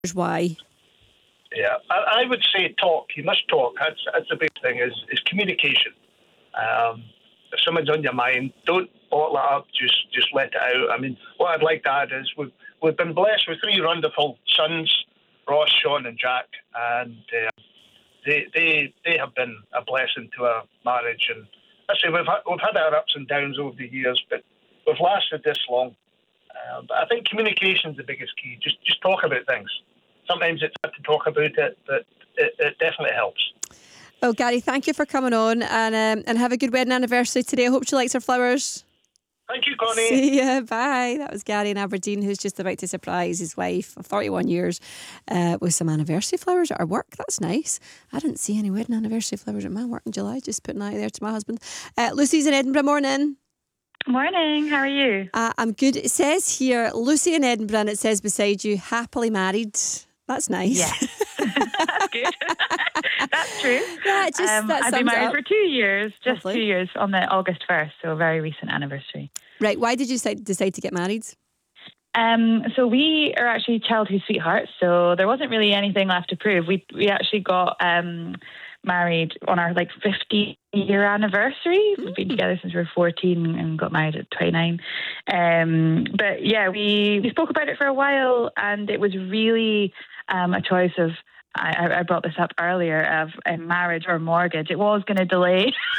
Why? Yeah, I would say talk. You must talk. That's the big thing. Is communication. If someone's on your mind, don't bottle it up. Just let it out. I mean, what I'd like to add is we've been blessed with three wonderful sons, Ross, Sean, and Jack, and they have been a blessing to our marriage. And I say we've had our ups and downs over the years, but we've lasted this long. But I think communication is the biggest key. Just talk about things. Sometimes it's hard to talk about it, but it definitely helps. Well, Gary, thank you for coming on, and have a good wedding anniversary today. I hope she likes her flowers. Thank you, Connie. See ya. Bye. That was Gary in Aberdeen, who's just about to surprise his wife of 31 years with some anniversary flowers at her work. That's nice. I didn't see any wedding anniversary flowers at my work in July. Just putting that out there to my husband. Lucy's in Edinburgh. Morning. Morning, how are you? I'm good. It says here, Lucy in Edinburgh, and it says beside you, happily married. That's nice. Yes. That's good. That's true. Yeah, I've been married for 2 years, just Lovely. 2 years on the August 1st, so a very recent anniversary. Right, why did you decide to get married? So we are actually childhood sweethearts, so there wasn't really anything left to prove. We actually got married on our 50-year anniversary. We've been together since we were 14 and got married at 29. But yeah, we spoke about it for a while, and it was really a choice of, I brought this up earlier, of a marriage or mortgage. It was going to delay